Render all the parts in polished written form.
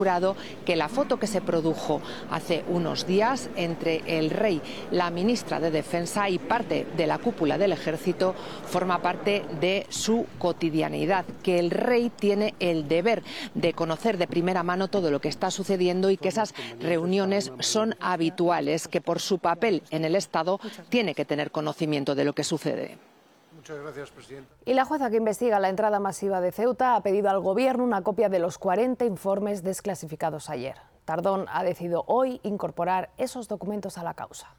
Que la foto que se produjo hace unos días entre el rey, la ministra de Defensa y parte de la cúpula del ejército forma parte de su cotidianidad, que el rey tiene el deber de conocer de primera mano todo lo que está sucediendo y que esas reuniones son habituales, que por su papel en el Estado tiene que tener conocimiento de lo que sucede. Muchas gracias, presidenta. Y la jueza que investiga la entrada masiva de Ceuta ha pedido al Gobierno una copia de los 40 informes desclasificados ayer. Tardón ha decidido hoy incorporar esos documentos a la causa.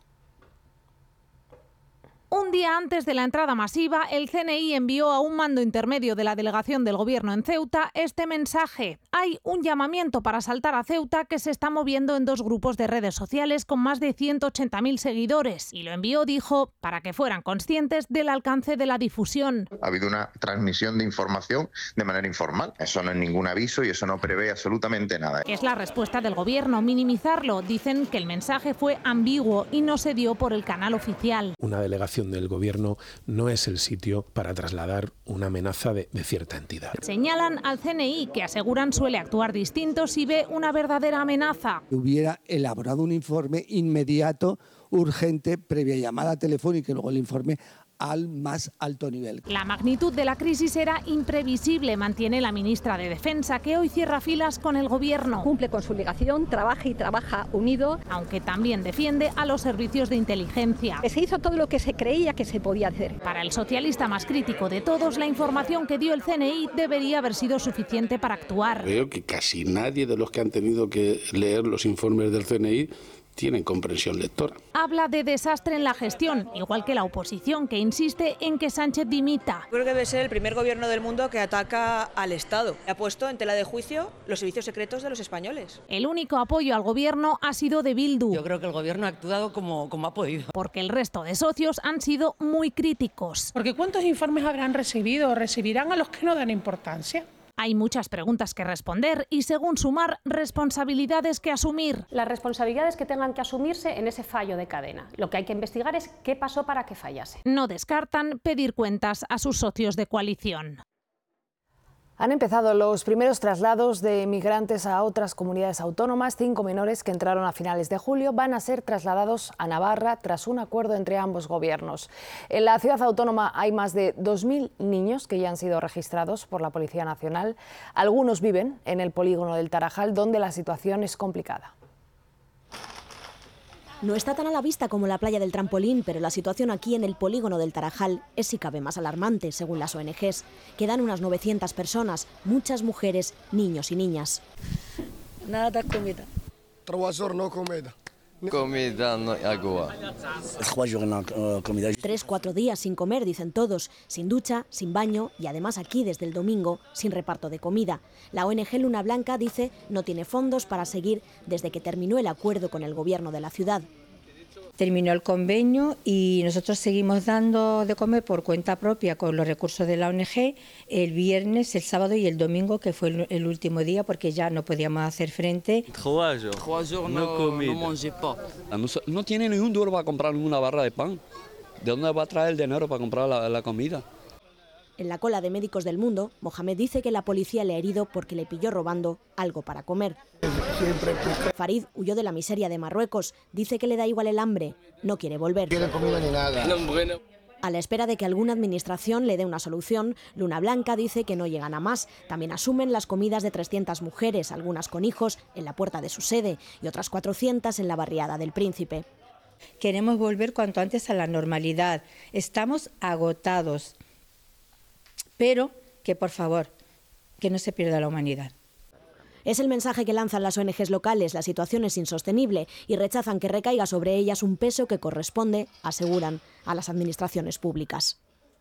Un día antes de la entrada masiva, el CNI envió a un mando intermedio de la delegación del Gobierno en Ceuta este mensaje. Hay un llamamiento para asaltar a Ceuta que se está moviendo en dos grupos de redes sociales con más de 180.000 seguidores. Y lo envió, dijo, para que fueran conscientes del alcance de la difusión. Ha habido una transmisión de información de manera informal. Eso no es ningún aviso y eso no prevé absolutamente nada. Es la respuesta del Gobierno, minimizarlo. Dicen que el mensaje fue ambiguo y no se dio por el canal oficial. Una delegación del Gobierno no es el sitio para trasladar una amenaza de cierta entidad. Señalan al CNI, que aseguran suele actuar distinto si ve una verdadera amenaza. Hubiera elaborado un informe inmediato, urgente, previa llamada telefónica y luego el informe al más alto nivel. La magnitud de la crisis era imprevisible, mantiene la ministra de Defensa, que hoy cierra filas con el Gobierno. Cumple con su obligación, trabaja y trabaja unido. Aunque también defiende a los servicios de inteligencia. Se hizo todo lo que se creía que se podía hacer. Para el socialista más crítico de todos, la información que dio el CNI debería haber sido suficiente para actuar. Veo que casi nadie de los que han tenido que leer los informes del CNI tienen comprensión lectora. Habla de desastre en la gestión, igual que la oposición, que insiste en que Sánchez dimita. Creo que debe ser el primer gobierno del mundo que ataca al Estado. Ha puesto en tela de juicio los servicios secretos de los españoles. El único apoyo al gobierno ha sido de Bildu. Yo creo que el gobierno ha actuado como ha podido. Porque el resto de socios han sido muy críticos. Porque ¿cuántos informes habrán recibido o recibirán a los que no dan importancia? Hay muchas preguntas que responder y, según Sumar, responsabilidades que asumir. Las responsabilidades que tengan que asumirse en ese fallo de cadena. Lo que hay que investigar es qué pasó para que fallase. No descartan pedir cuentas a sus socios de coalición. Han empezado los primeros traslados de migrantes a otras comunidades autónomas. 5 menores que entraron a finales de julio van a ser trasladados a Navarra tras un acuerdo entre ambos gobiernos. En la ciudad autónoma hay más de 2.000 niños que ya han sido registrados por la Policía Nacional. Algunos viven en el polígono del Tarajal, donde la situación es complicada. No está tan a la vista como la playa del Trampolín, pero la situación aquí en el polígono del Tarajal es si cabe más alarmante, según las ONGs. Quedan unas 900 personas, muchas mujeres, niños y niñas. Nada de comida. Trabajador no comida. Comida, no agua. 3-4 días sin comer, dicen todos, sin ducha, sin baño y además aquí desde el domingo sin reparto de comida. La ONG Luna Blanca dice no tiene fondos para seguir desde que terminó el acuerdo con el gobierno de la ciudad. Terminó el convenio y nosotros seguimos dando de comer por cuenta propia con los recursos de la ONG el viernes, el sábado y el domingo, que fue el último día porque ya no podíamos hacer frente. 3 jours, no comida. No tiene ni un duro para comprar una barra de pan. ¿De dónde va a traer el dinero para comprar la comida? En la cola de Médicos del Mundo, Mohamed dice que la policía le ha herido porque le pilló robando algo para comer. Farid huyó de la miseria de Marruecos, dice que le da igual el hambre, no quiere volver. No tiene comida ni nada. A la espera de que alguna administración le dé una solución, Luna Blanca dice que no llegan a más. También asumen las comidas de 300 mujeres, algunas con hijos, en la puerta de su sede y otras 400 en la barriada del Príncipe. Queremos volver cuanto antes a la normalidad. Estamos agotados. Pero que, por favor, que no se pierda la humanidad. Es el mensaje que lanzan las ONGs locales. La situación es insostenible y rechazan que recaiga sobre ellas un peso que corresponde, aseguran, a las administraciones públicas.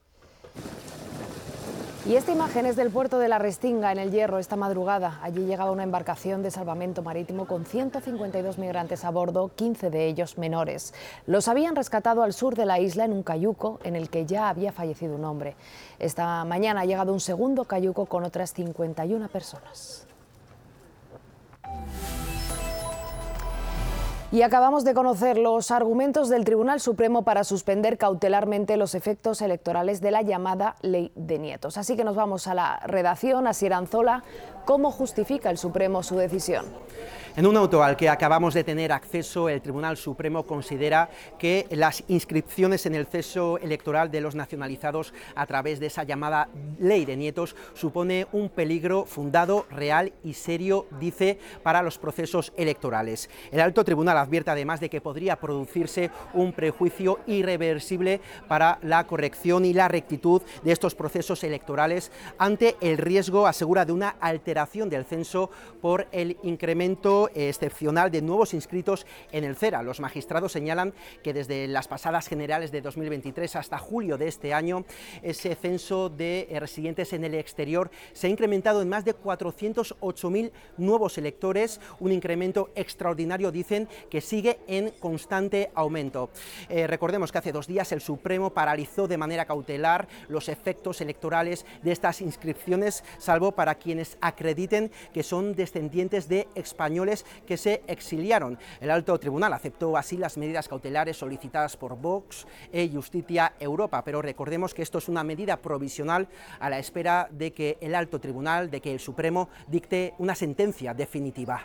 Y esta imagen es del puerto de La Restinga, en El Hierro, esta madrugada. Allí llegaba una embarcación de salvamento marítimo con 152 migrantes a bordo, 15 de ellos menores. Los habían rescatado al sur de la isla en un cayuco en el que ya había fallecido un hombre. Esta mañana ha llegado un segundo cayuco con otras 51 personas. Y acabamos de conocer los argumentos del Tribunal Supremo para suspender cautelarmente los efectos electorales de la llamada Ley de Nietos. Así que nos vamos a la redacción. Asier Anzola, ¿cómo justifica el Supremo su decisión? En un auto al que acabamos de tener acceso, el Tribunal Supremo considera que las inscripciones en el censo electoral de los nacionalizados a través de esa llamada Ley de Nietos supone un peligro fundado, real y serio, dice, para los procesos electorales. El alto tribunal advierte además de que podría producirse un prejuicio irreversible para la corrección y la rectitud de estos procesos electorales ante el riesgo, asegura, de una alteración del censo por el incremento excepcional de nuevos inscritos en el CERA. Los magistrados señalan que desde las pasadas generales de 2023 hasta julio de este año, ese censo de residentes en el exterior se ha incrementado en más de 408.000 nuevos electores, un incremento extraordinario, dicen, que sigue en constante aumento. Recordemos que hace 2 días el Supremo paralizó de manera cautelar los efectos electorales de estas inscripciones, salvo para quienes acrediten que son descendientes de españoles que se exiliaron. El alto tribunal aceptó así las medidas cautelares solicitadas por Vox e Justicia Europa, pero recordemos que esto es una medida provisional a la espera de que el alto tribunal, de que el Supremo dicte una sentencia definitiva.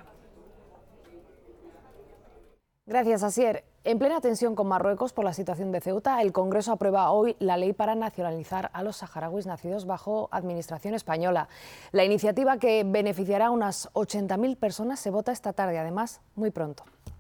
Gracias, Asier. En plena tensión con Marruecos por la situación de Ceuta, el Congreso aprueba hoy la ley para nacionalizar a los saharauis nacidos bajo administración española. La iniciativa, que beneficiará a unas 80.000 personas, se vota esta tarde, además, muy pronto.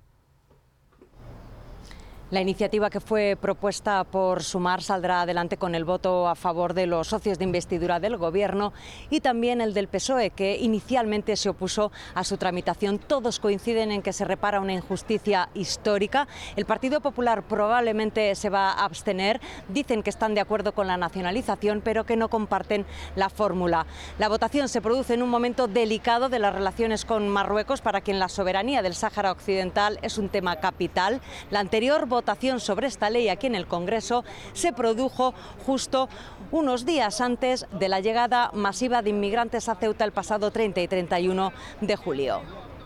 La iniciativa, que fue propuesta por Sumar, saldrá adelante con el voto a favor de los socios de investidura del Gobierno y también el del PSOE, que inicialmente se opuso a su tramitación. Todos coinciden en que se repara una injusticia histórica. El Partido Popular probablemente se va a abstener. Dicen que están de acuerdo con la nacionalización, pero que no comparten la fórmula. La votación se produce en un momento delicado de las relaciones con Marruecos, para quien la soberanía del Sáhara Occidental es un tema capital. La anterior votación sobre esta ley aquí en el Congreso se produjo justo unos días antes de la llegada masiva de inmigrantes a Ceuta el pasado 30 y 31 de julio.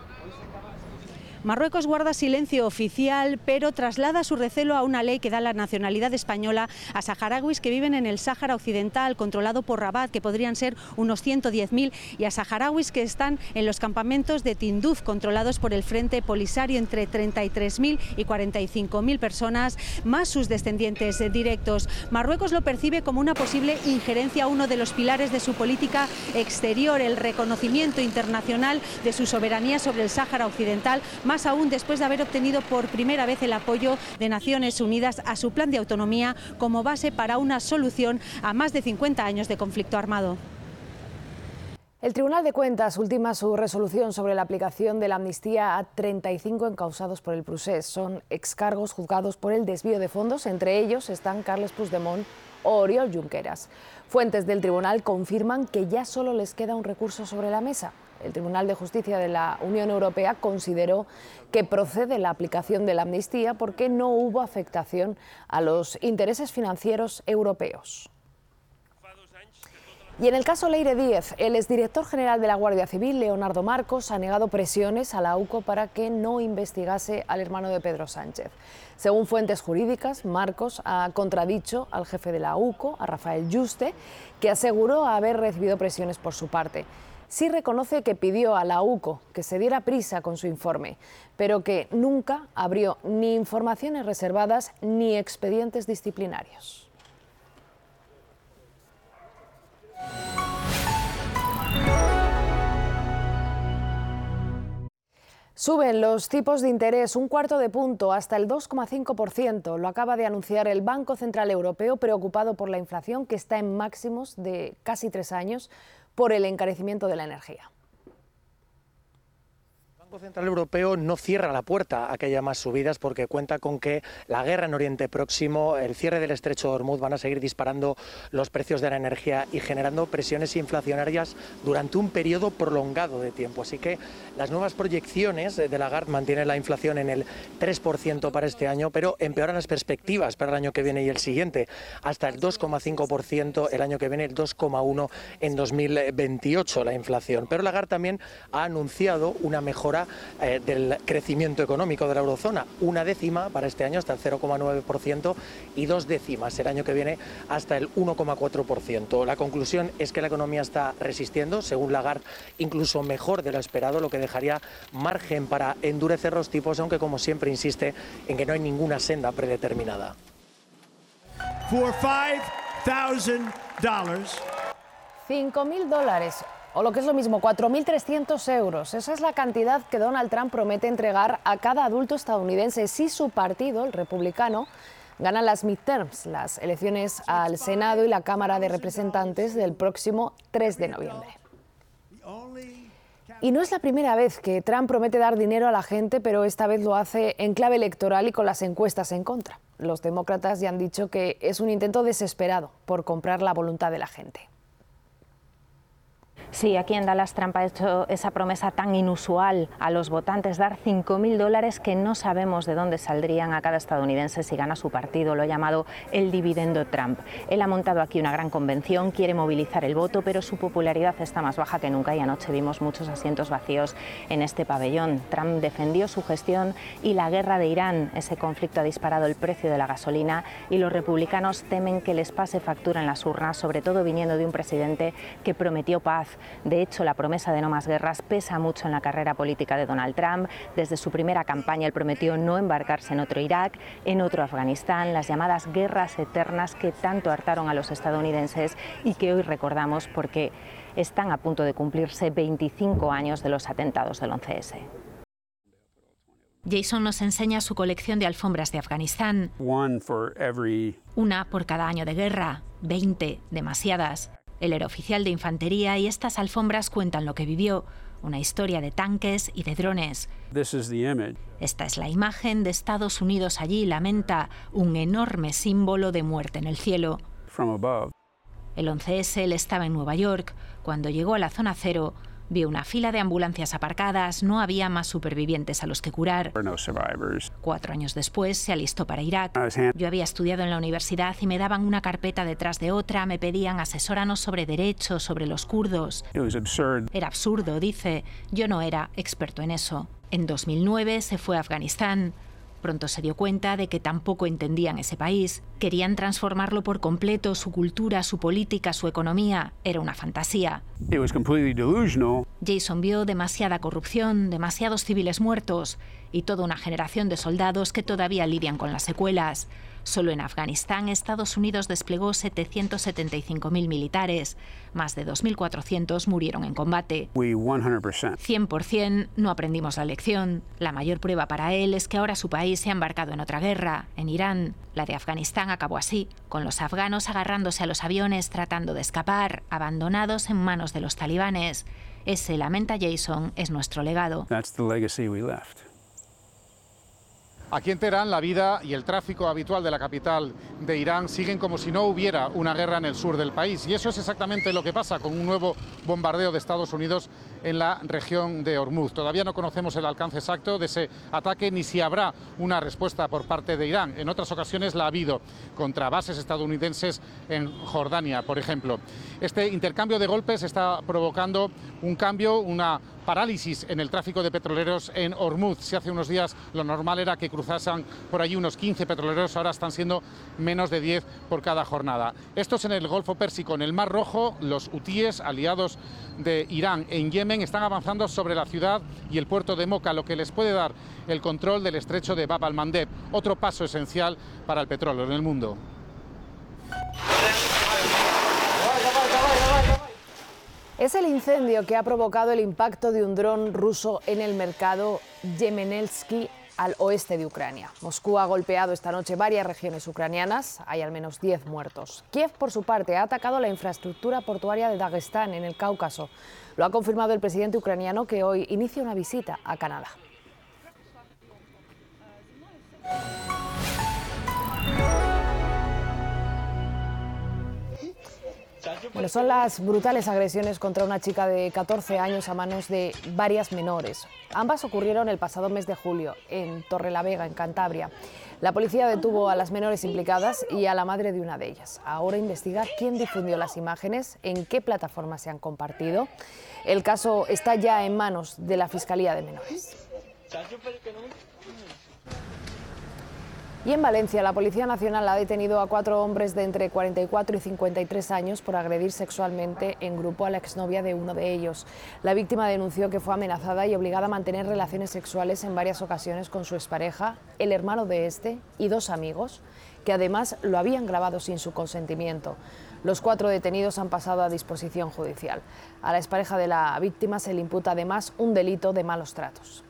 Marruecos guarda silencio oficial, pero traslada su recelo a una ley que da la nacionalidad española a saharauis que viven en el Sáhara Occidental, controlado por Rabat, que podrían ser unos 110.000, y a saharauis que están en los campamentos de Tinduf, controlados por el Frente Polisario, entre 33.000 y 45.000 personas, más sus descendientes directos. Marruecos lo percibe como una posible injerencia a uno de los pilares de su política exterior, el reconocimiento internacional de su soberanía sobre el Sáhara Occidental, más aún después de haber obtenido por primera vez el apoyo de Naciones Unidas a su plan de autonomía como base para una solución a más de 50 años de conflicto armado. El Tribunal de Cuentas ultima su resolución sobre la aplicación de la amnistía a 35 encausados por el Procés. Son excargos juzgados por el desvío de fondos, entre ellos están Carles Puigdemont o Oriol Junqueras. Fuentes del tribunal confirman que ya solo les queda un recurso sobre la mesa. El Tribunal de Justicia de la Unión Europea consideró que procede la aplicación de la amnistía porque no hubo afectación a los intereses financieros europeos. Y en el caso Leire Díez, el exdirector general de la Guardia Civil, Leonardo Marcos, ha negado presiones a la AUCO para que no investigase al hermano de Pedro Sánchez. Según fuentes jurídicas, Marcos ha contradicho al jefe de la AUCO, a Rafael Yuste, que aseguró haber recibido presiones por su parte. Sí reconoce que pidió a la AUCO que se diera prisa con su informe, pero que nunca abrió ni informaciones reservadas ni expedientes disciplinarios. Suben los tipos de interés un cuarto de punto hasta el 2,5%. Lo acaba de anunciar el Banco Central Europeo, preocupado por la inflación, que está en máximos de casi 3 años por el encarecimiento de la energía. El Banco Central Europeo no cierra la puerta a que haya más subidas porque cuenta con que la guerra en Oriente Próximo, el cierre del estrecho de Hormuz van a seguir disparando los precios de la energía y generando presiones inflacionarias durante un periodo prolongado de tiempo. Así que las nuevas proyecciones de Lagarde mantienen la inflación en el 3% para este año, pero empeoran las perspectivas para el año que viene y el siguiente, hasta el 2,5% el año que viene, el 2,1% en 2028 la inflación. Pero Lagarde también ha anunciado una mejora ahora del crecimiento económico de la eurozona, 1/10 para este año hasta el 0,9% y 2/10 el año que viene hasta el 1,4%. La conclusión es que la economía está resistiendo, según Lagarde, incluso mejor de lo esperado, lo que dejaría margen para endurecer los tipos, aunque como siempre insiste en que no hay ninguna senda predeterminada. For $5,000. $5.000, o lo que es lo mismo, 4.300 euros. Esa es la cantidad que Donald Trump promete entregar a cada adulto estadounidense si su partido, el republicano, gana las midterms, las elecciones al Senado y la Cámara de Representantes del próximo 3 de noviembre. Y no es la primera vez que Trump promete dar dinero a la gente, pero esta vez lo hace en clave electoral y con las encuestas en contra. Los demócratas ya han dicho que es un intento desesperado por comprar la voluntad de la gente. Sí, aquí en Dallas Trump ha hecho esa promesa tan inusual a los votantes, dar $5.000 que no sabemos de dónde saldrían a cada estadounidense si gana su partido. Lo ha llamado el dividendo Trump. Él ha montado aquí una gran convención, quiere movilizar el voto, pero su popularidad está más baja que nunca y anoche vimos muchos asientos vacíos en este pabellón. Trump defendió su gestión y la guerra de Irán. Ese conflicto ha disparado el precio de la gasolina y los republicanos temen que les pase factura en las urnas, sobre todo viniendo de un presidente que prometió paz. De hecho, la promesa de no más guerras pesa mucho en la carrera política de Donald Trump. Desde su primera campaña, él prometió no embarcarse en otro Irak, en otro Afganistán, las llamadas guerras eternas que tanto hartaron a los estadounidenses y que hoy recordamos porque están a punto de cumplirse 25 años de los atentados del 11S. Jason nos enseña su colección de alfombras de Afganistán. Una por cada año de guerra, 20, demasiadas. Él era oficial de infantería y estas alfombras cuentan lo que vivió, una historia de tanques y de drones. Esta es la imagen de Estados Unidos allí, lamenta un enorme símbolo de muerte en el cielo. El 11S, él estaba en Nueva York. Cuando llegó a la zona cero, vio una fila de ambulancias aparcadas, no había más supervivientes a los que curar. 4 años después se alistó para Irak. Yo había estudiado en la universidad y me daban una carpeta detrás de otra, me pedían asesóranos sobre derechos, sobre los kurdos. Era absurdo, dice. Yo no era experto en eso. En 2009 se fue a Afganistán. Pronto se dio cuenta de que tampoco entendían ese país. Querían transformarlo por completo, su cultura, su política, su economía. Era una fantasía. Jason vio demasiada corrupción, demasiados civiles muertos y toda una generación de soldados que todavía lidian con las secuelas. Solo en Afganistán, Estados Unidos desplegó 775.000 militares. Más de 2.400 murieron en combate. 100% no aprendimos la lección. La mayor prueba para él es que ahora su país se ha embarcado en otra guerra, en Irán. La de Afganistán acabó así, con los afganos agarrándose a los aviones tratando de escapar, abandonados en manos de los talibanes. Ese, lamenta Jason, es nuestro legado. Aquí en Teherán, la vida y el tráfico habitual de la capital de Irán siguen como si no hubiera una guerra en el sur del país. Y eso es exactamente lo que pasa con un nuevo bombardeo de Estados Unidos en la región de Hormuz. Todavía no conocemos el alcance exacto de ese ataque ni si habrá una respuesta por parte de Irán. En otras ocasiones la ha habido contra bases estadounidenses en Jordania, por ejemplo. Este intercambio de golpes está provocando un cambio, una parálisis en el tráfico de petroleros en Hormuz. Si hace unos días lo normal era que cruzasen por allí unos 15 petroleros, ahora están siendo menos de 10 por cada jornada. Esto es en el Golfo Pérsico. En el Mar Rojo, los hutíes, aliados de Irán en Yemen, están avanzando sobre la ciudad y el puerto de Moca, lo que les puede dar el control del estrecho de Bab al-Mandeb, otro paso esencial para el petróleo en el mundo. Es el incendio que ha provocado el impacto de un dron ruso en el mercado Yemenelsky al oeste de Ucrania. Moscú ha golpeado esta noche varias regiones ucranianas, hay al menos 10 muertos. Kiev, por su parte, ha atacado la infraestructura portuaria de Dagestán, en el Cáucaso. Lo ha confirmado el presidente ucraniano, que hoy inicia una visita a Canadá. Bueno, son las brutales agresiones contra una chica de 14 años a manos de varias menores. Ambas ocurrieron el pasado mes de julio en Torrelavega, en Cantabria. La policía detuvo a las menores implicadas y a la madre de una de ellas. Ahora investiga quién difundió las imágenes, en qué plataformas se han compartido. El caso está ya en manos de la Fiscalía de Menores. Y en Valencia, la Policía Nacional ha detenido a 4 hombres de entre 44 y 53 años por agredir sexualmente en grupo a la exnovia de uno de ellos. La víctima denunció que fue amenazada y obligada a mantener relaciones sexuales en varias ocasiones con su expareja, el hermano de este y 2 amigos, que además lo habían grabado sin su consentimiento. Los 4 detenidos han pasado a disposición judicial. A la expareja de la víctima se le imputa además un delito de malos tratos.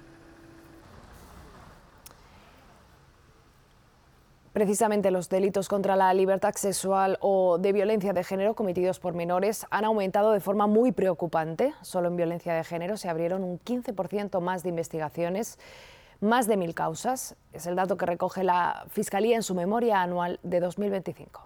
Precisamente los delitos contra la libertad sexual o de violencia de género cometidos por menores han aumentado de forma muy preocupante. Solo en violencia de género se abrieron un 15% más de investigaciones, más de 1000 causas. Es el dato que recoge la Fiscalía en su memoria anual de 2025.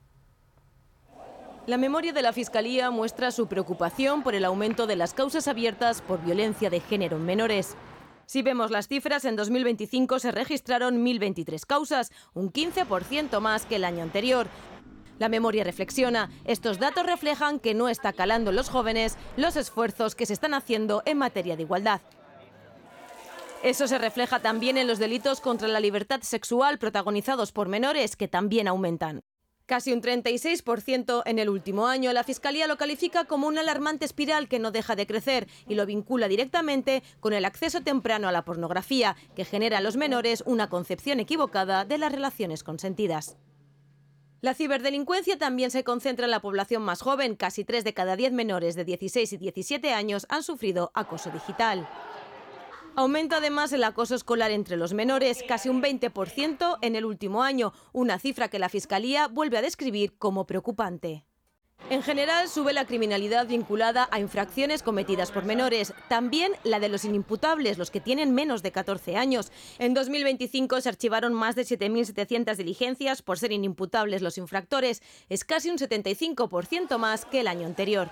La memoria de la Fiscalía muestra su preocupación por el aumento de las causas abiertas por violencia de género en menores. Si vemos las cifras, en 2025 se registraron 1023 causas, un 15% más que el año anterior. La memoria reflexiona, estos datos reflejan que no está calando en los jóvenes los esfuerzos que se están haciendo en materia de igualdad. Eso se refleja también en los delitos contra la libertad sexual protagonizados por menores, que también aumentan. Casi un 36% en el último año. La Fiscalía lo califica como una alarmante espiral que no deja de crecer y lo vincula directamente con el acceso temprano a la pornografía, que genera a los menores una concepción equivocada de las relaciones consentidas. La ciberdelincuencia también se concentra en la población más joven. Casi 3 de cada 10 menores de 16 y 17 años han sufrido acoso digital. Aumenta además el acoso escolar entre los menores, casi un 20% en el último año, una cifra que la Fiscalía vuelve a describir como preocupante. En general, sube la criminalidad vinculada a infracciones cometidas por menores, también la de los inimputables, los que tienen menos de 14 años. En 2025 se archivaron más de 7.700 diligencias por ser inimputables los infractores, es casi un 75% más que el año anterior.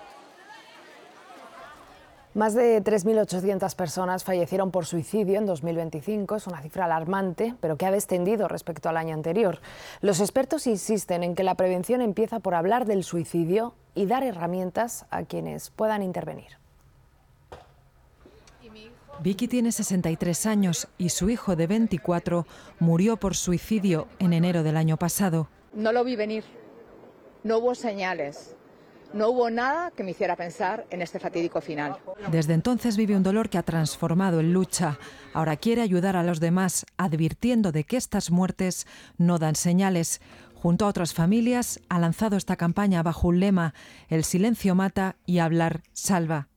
Más de 3.800 personas fallecieron por suicidio en 2025, es una cifra alarmante, pero que ha descendido respecto al año anterior. Los expertos insisten en que la prevención empieza por hablar del suicidio y dar herramientas a quienes puedan intervenir. Vicky tiene 63 años y su hijo de 24 murió por suicidio en enero del año pasado. No lo vi venir, no hubo señales. No hubo nada que me hiciera pensar en este fatídico final. Desde entonces vive un dolor que ha transformado en lucha. Ahora quiere ayudar a los demás, advirtiendo de que estas muertes no dan señales. Junto a otras familias, ha lanzado esta campaña bajo un lema: el silencio mata y hablar salva.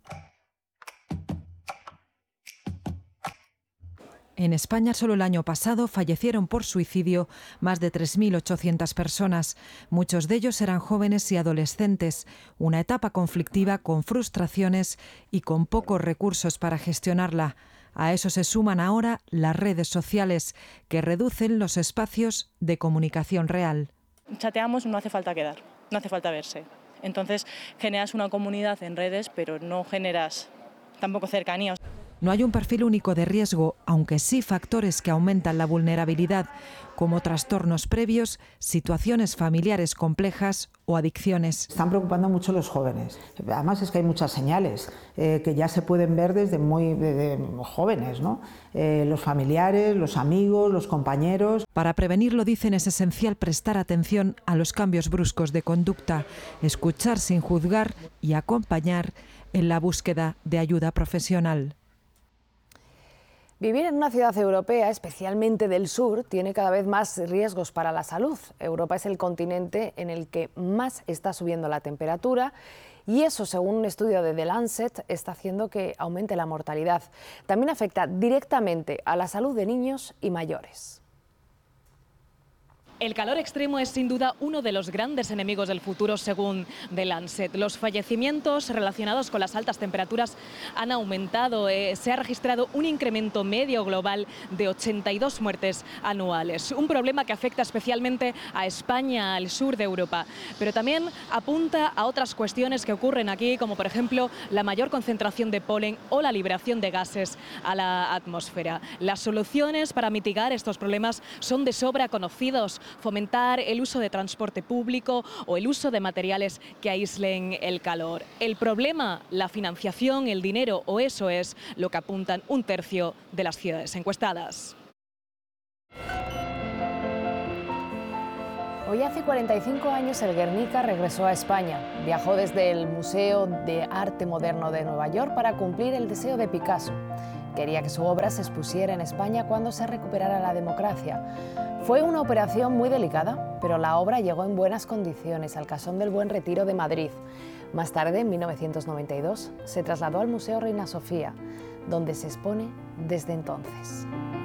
En España, solo el año pasado fallecieron por suicidio más de 3.800 personas. Muchos de ellos eran jóvenes y adolescentes. Una etapa conflictiva con frustraciones y con pocos recursos para gestionarla. A eso se suman ahora las redes sociales, que reducen los espacios de comunicación real. Chateamos, no hace falta quedar, no hace falta verse. Entonces generas una comunidad en redes, pero no generas tampoco cercanía. No hay un perfil único de riesgo, aunque sí factores que aumentan la vulnerabilidad, como trastornos previos, situaciones familiares complejas o adicciones. Están preocupando mucho los jóvenes. Además es que hay muchas señales que ya se pueden ver desde muy jóvenes, ¿no? Los familiares, los amigos, los compañeros. Para prevenirlo, dicen, es esencial prestar atención a los cambios bruscos de conducta, escuchar sin juzgar y acompañar en la búsqueda de ayuda profesional. Vivir en una ciudad europea, especialmente del sur, tiene cada vez más riesgos para la salud. Europa es el continente en el que más está subiendo la temperatura y eso, según un estudio de The Lancet, está haciendo que aumente la mortalidad. También afecta directamente a la salud de niños y mayores. El calor extremo es sin duda uno de los grandes enemigos del futuro, según The Lancet. Los fallecimientos relacionados con las altas temperaturas han aumentado. Se ha registrado un incremento medio global de 82 muertes anuales. Un problema que afecta especialmente a España, al sur de Europa. Pero también apunta a otras cuestiones que ocurren aquí, como por ejemplo la mayor concentración de polen o la liberación de gases a la atmósfera. Las soluciones para mitigar estos problemas son de sobra conocidos. Fomentar el uso de transporte público o el uso de materiales que aíslen el calor. El problema, la financiación, el dinero, o eso es lo que apuntan un tercio de las ciudades encuestadas. Hoy hace 45 años el Guernica regresó a España. Viajó desde el Museo de Arte Moderno de Nueva York para cumplir el deseo de Picasso. Quería que su obra se expusiera en España cuando se recuperara la democracia. Fue una operación muy delicada, pero la obra llegó en buenas condiciones al Casón del Buen Retiro de Madrid. Más tarde, en 1992, se trasladó al Museo Reina Sofía, donde se expone desde entonces.